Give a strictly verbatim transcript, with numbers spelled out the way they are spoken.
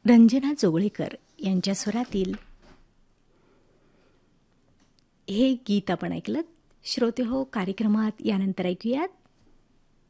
रंजना जोगळेकर यांच्या स्वरातील हे गीत आपण ऐकलं. श्रोते हो, कार्यक्रमात यानंतर ऐकूयात